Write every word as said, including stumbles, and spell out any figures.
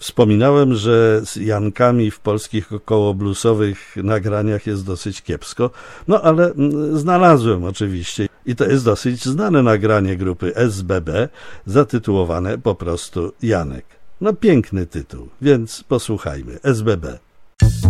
Wspominałem, że z Jankami w polskich okołobluesowych nagraniach jest dosyć kiepsko, no ale znalazłem oczywiście i to jest dosyć znane nagranie grupy S B B zatytułowane po prostu Janek. No piękny tytuł, więc posłuchajmy. S B B.